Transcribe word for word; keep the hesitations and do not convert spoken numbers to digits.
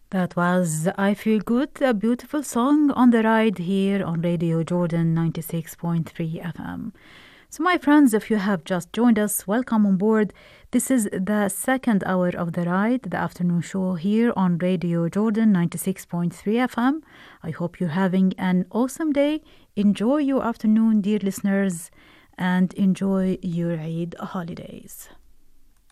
That was I Feel Good, a beautiful song on the ride here on Radio Jordan ninety-six point three F M. So, my friends, if you have just joined us, welcome on board. This is the second hour of the ride, the afternoon show here on Radio Jordan ninety-six point three F M. I hope you're having an awesome day. Enjoy your afternoon, dear listeners, and enjoy your Eid holidays.